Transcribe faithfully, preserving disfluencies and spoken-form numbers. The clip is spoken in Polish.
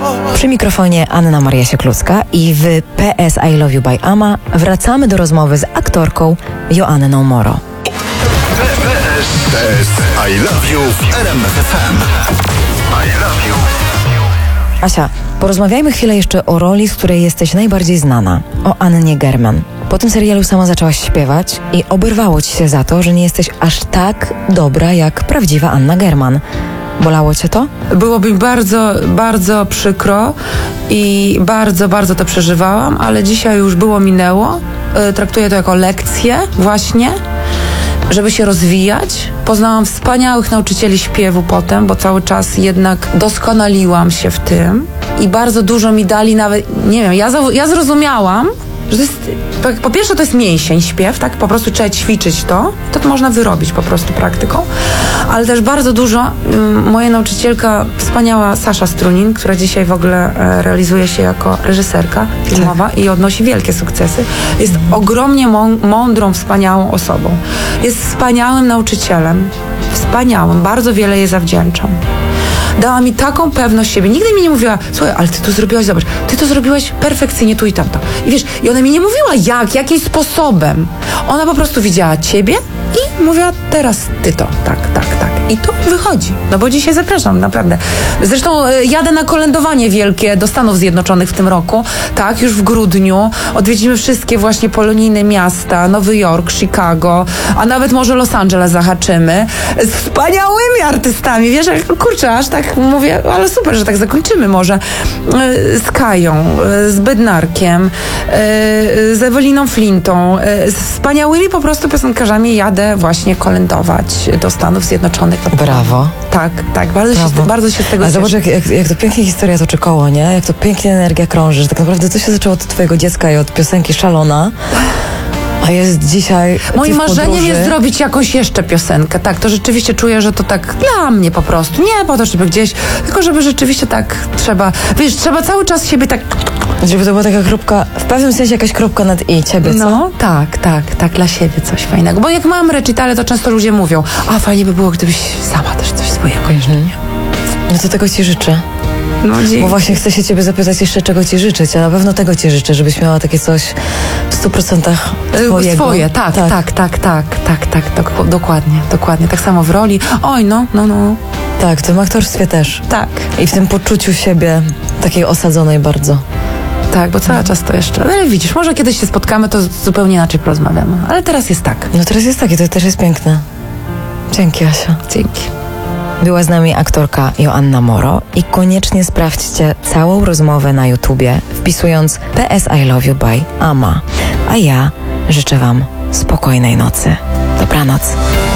Przy mikrofonie Anna Maria Sieklucka i w P S I Love You by Ama wracamy do rozmowy z aktorką Joanną Moro. P S I Love You w R M F M. I love you. Asia, porozmawiajmy chwilę jeszcze o roli, z której jesteś najbardziej znana. O Annie German. Po tym serialu sama zaczęłaś śpiewać i oberwało ci się za to, że nie jesteś aż tak dobra jak prawdziwa Anna German. Bolało cię to? Było mi bardzo, bardzo przykro i bardzo, bardzo to przeżywałam, ale dzisiaj już było, minęło. Traktuję to jako lekcję właśnie, żeby się rozwijać. Poznałam wspaniałych nauczycieli śpiewu potem, bo cały czas jednak doskonaliłam się w tym i bardzo dużo mi dali nawet, nie wiem, ja, ja zrozumiałam, że to jest, po pierwsze to jest mięsień, śpiew, tak? Po prostu trzeba ćwiczyć to, to można wyrobić po prostu praktyką, ale też bardzo dużo, um, moja nauczycielka, wspaniała Sasza Strunin, która dzisiaj w ogóle e, realizuje się jako reżyserka filmowa tak. i odnosi wielkie sukcesy, jest ogromnie mą- mądrą, wspaniałą osobą. Jest wspaniałym nauczycielem, wspaniałym, bardzo wiele jej zawdzięczam. Dała mi taką pewność siebie. Nigdy mi nie mówiła, słuchaj, ale ty to zrobiłaś, zobacz, ty to zrobiłaś perfekcyjnie tu i tamto. I wiesz, i ona mi nie mówiła jak, jakim sposobem. Ona po prostu widziała ciebie i mówiła, teraz ty to, tak, tak, tak. I to wychodzi. No bo dzisiaj zapraszam, naprawdę. Zresztą y, jadę na kolędowanie wielkie do Stanów Zjednoczonych w tym roku, tak, już w grudniu. Odwiedzimy wszystkie właśnie polonijne miasta, Nowy Jork, Chicago, a nawet może Los Angeles zahaczymy. Z wspaniałymi artystami, wiesz, kurczę, aż tak mówię, ale super, że tak zakończymy może. Y, z Kają, y, z Bednarkiem, y, z Eweliną Flintą, y, z wspaniałymi po prostu piosenkarzami jadę właśnie kolędować do Stanów Zjednoczonych. Brawo. Tak, tak, bardzo się, bardzo się z tego A cieszę. zobacz, jak, jak, jak to pięknie historia toczy koło, nie? Jak to pięknie energia krąży, że tak naprawdę to się zaczęło od twojego dziecka i od piosenki Szalona, a jest dzisiaj Moim w marzeniem podróży. jest zrobić jakąś jeszcze piosenkę. Tak, to rzeczywiście czuję, że to tak dla mnie po prostu. Nie po to, żeby gdzieś, tylko żeby rzeczywiście tak trzeba, wiesz, trzeba cały czas siebie tak... Żeby to była taka kropka, w pewnym sensie jakaś kropka nad i ciebie, co? No, tak, tak, tak, dla siebie coś fajnego. Bo jak mam recitale, to często ludzie mówią, a fajnie by było, gdybyś sama też coś swojego jeszcze, nie? No to tego ci życzę. No, dzięki. Bo właśnie chcę się ciebie zapytać jeszcze, czego ci życzyć, a na pewno tego ci życzę, żebyś miała takie coś w stu procentach twojego. Swoje, tak, tak, tak, tak, tak, tak, tak, tak, dokładnie, dokładnie. Tak samo w roli. Oj, no, no, no. Tak, w tym aktorstwie też. Tak. I w tym poczuciu siebie takiej osadzonej bardzo. Tak, bo cały czas to jeszcze. Ale widzisz, może kiedyś się spotkamy, to zupełnie inaczej porozmawiamy. Ale teraz jest tak. No teraz jest takie, to też jest piękne. Dzięki, Asia. Dzięki. Była z nami aktorka Joanna Moro i koniecznie sprawdźcie całą rozmowę na YouTubie, wpisując P S I Love You by Ama. A ja życzę wam spokojnej nocy. Dobranoc.